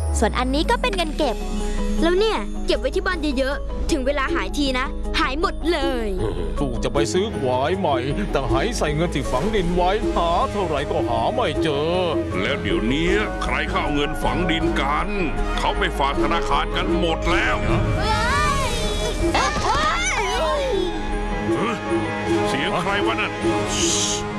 ส่วนอันนี้ก็เป็นเงินเก็บแล้วเนี่ยเก็บไว้ที่บ้านเยอะๆถึงเวลาหายทีนะหายหมดเลยลูกจะไปซื้อขวายใหม่แต่หายใส่เงินที่ฝังดินไว้หาเท่าไหร่ก็หาไม่เจอแล้วเดี๋ยวนี้ใครเข้าเอาเงินฝังดินกัน เขาไปฝากธนาคารกันหมดแล้วเสียงใครวะนั่น